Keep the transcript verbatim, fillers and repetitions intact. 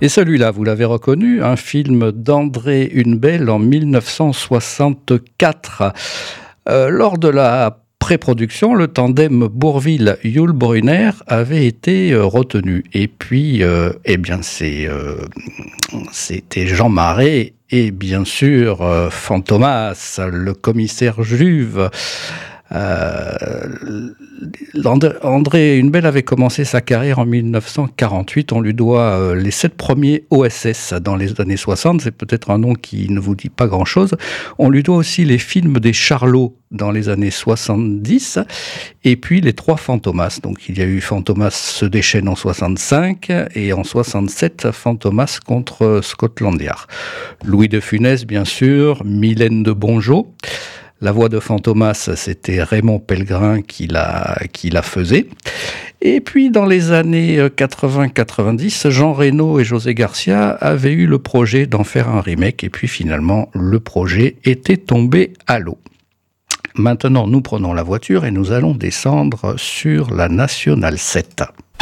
Et celui-là, vous l'avez reconnu, un film d'André Hunebelle en mille neuf cent soixante-quatre. Euh, lors de la pré-production, le tandem Bourvil-Yul Brynner avait été euh, retenu. Et puis, euh, eh bien, c'est, euh, c'était Jean Marais et bien sûr euh, Fantomas, le commissaire Juve. Euh, André Hunebelle avait commencé sa carrière en mille neuf cent quarante-huit. On lui doit euh, les sept premiers O S S dans les années soixante. C'est peut-être un nom qui ne vous dit pas grand-chose. On lui doit aussi les films des Charlots dans les années soixante-dix. Et puis les trois Fantomas. Donc il y a eu Fantomas se déchaîne en soixante-cinq et en soixante-sept Fantomas contre Scotland Yard. Louis de Funès, bien sûr. Mylène de Bonjot. La voix de Fantomas, c'était Raymond Pellegrin qui la, qui la faisait. Et puis, dans les années quatre-vingts quatre-vingt-dix, Jean Reno et José Garcia avaient eu le projet d'en faire un remake. Et puis, finalement, le projet était tombé à l'eau. Maintenant, nous prenons la voiture et nous allons descendre sur la Nationale sept.